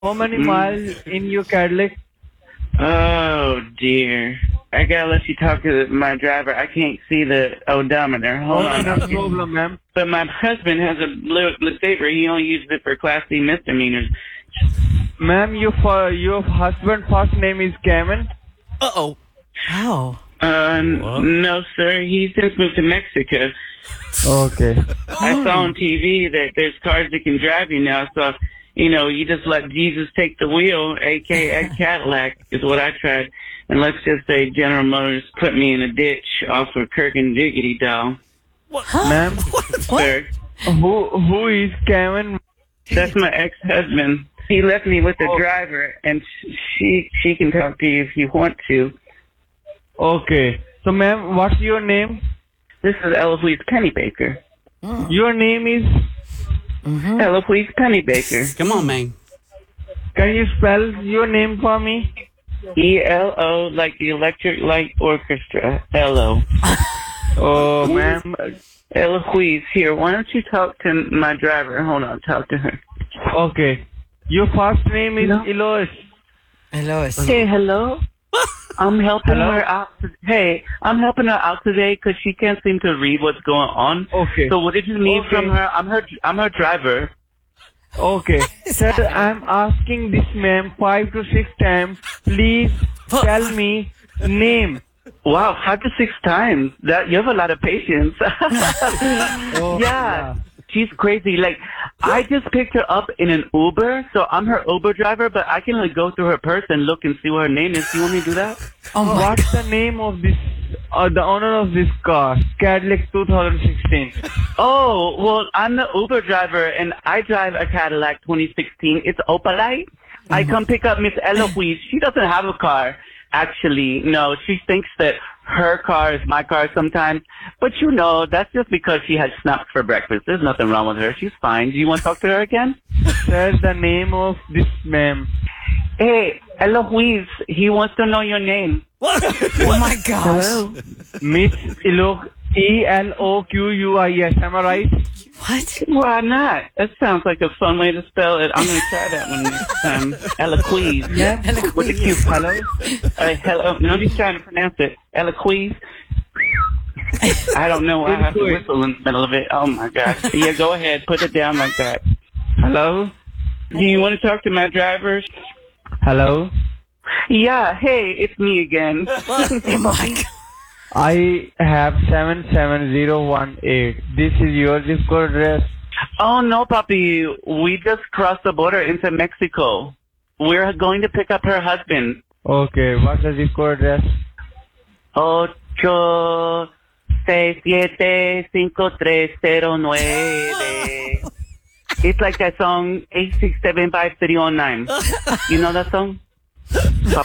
How many miles in your Cadillac? Oh, dear. I gotta let you talk to my driver. I can't see the odometer. Hold on. No problem, ma'am. But my husband has a LeSabre. He only uses it for Class C misdemeanors. Ma'am, your husband's first name is Kevin? Uh-oh. Wow. No, sir. He since moved to Mexico. Okay. I saw on TV that there's cars that can drive you now, so, you just let Jesus take the wheel, a.k.a. Cadillac, is what I tried. And let's just say General Motors put me in a ditch off of Kirk and Diggity Doll. Ma'am, Sir, who is Kevin? that's my ex-husband. He left me with the driver, and she can talk to you if you want to. Okay. So, ma'am, what's your name? This is Eloise Pennybaker. Your name is? Eloise Pennybaker. Come on, man. Can you spell your name for me? E-L-O, like the Electric Light Orchestra. L-O. Oh, ma'am. Eloise, here, why don't you talk to my driver? Hold on, talk to her. Okay. Your first name is No. Eloise. Eloise. Hey, hello? I'm helping Hello? her out. Hey, I'm helping her out today because she can't seem to read what's going on. Okay. So what did you need Okay. from her? I'm her driver. Okay. Sir, I'm asking this ma'am 5 to 6 times. Please tell me name. Wow, 5 to 6 times. That you have a lot of patience. Yeah. She's crazy. Like, I just picked her up in an Uber, so I'm her Uber driver, but I can like go through her purse and look and see what her name is. Do you want me to do that? What's the name of this, the owner of this car? Cadillac 2016. Oh, well, I'm the Uber driver, and I drive a Cadillac 2016. It's Opalite. I come pick up Miss Eloise. She doesn't have a car, actually. No, she thinks that her car is my car sometimes. But that's just because she had snacks for breakfast. There's nothing wrong with her. She's fine. Do you want to talk to her again? Sir, the name of this ma'am. Hey, Eloise, he wants to know your name. Oh my gosh. Hello? Miss Eloquis. Am I right? What? Why not? That sounds like a fun way to spell it. I'm going to try that one next time. Eloise. Yeah, With a Q. Hello? Hello. No, I'm just trying to pronounce it. Eloise. I don't know why I have to whistle in the middle of it. Oh, my God. Yeah, go ahead. Put it down like that. Hello? Do you want to talk to my driver? Hello? Yeah. Hey, it's me again. Oh my God. I have 77018. This is your zip code address. Oh, no, papi. We just crossed the border into Mexico. We're going to pick up her husband. Okay, what's the zip code address? 8675309. It's like that song 8675309. You know that song?